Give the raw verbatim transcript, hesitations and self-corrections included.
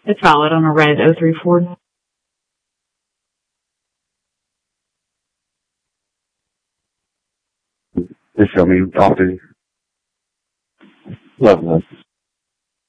It's valid on a red oh three Ford. Just show me property. Love that.